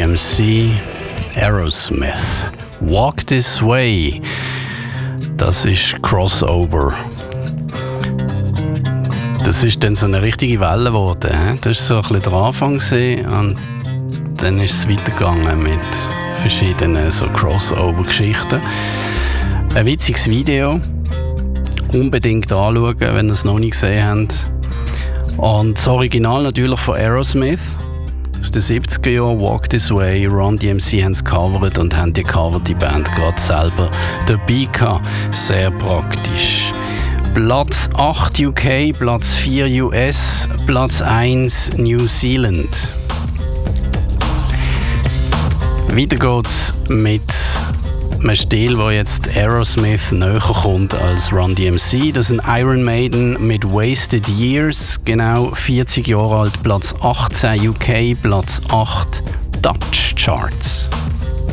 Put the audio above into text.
DMC, Aerosmith. Walk This Way. Das ist Crossover. Das ist dann so eine richtige Welle geworden. Das war so ein bisschen der Anfang und dann ist es weitergegangen mit verschiedenen so Crossover-Geschichten. Ein witziges Video. Unbedingt anschauen, wenn ihr es noch nicht gesehen habt. Und das Original natürlich von Aerosmith aus den 70er Jahren, Walk This Way. Run DMC haben es gecovert und haben die coverte Band gerade selber dabei gehabt. Sehr praktisch. Platz 8 UK, Platz 4 US, Platz 1 New Zealand. Weiter geht's mit einem Stil, der jetzt Aerosmith näher kommt als Run DMC. Das sind Iron Maiden mit Wasted Years, genau 40 Jahre alt, Platz 18 UK, Platz 8 Dutch Charts.